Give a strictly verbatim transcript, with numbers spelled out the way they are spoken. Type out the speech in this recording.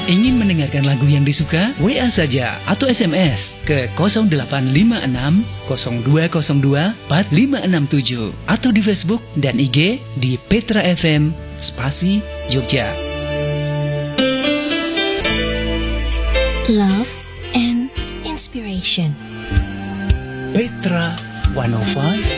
Ingin mendengarkan lagu yang disuka? W A saja atau S M S ke nol delapan lima enam nol dua nol dua empat lima enam tujuh atau di Facebook dan I G di Petra F M Spasi Jogja. Love and inspiration. Petra seratus lima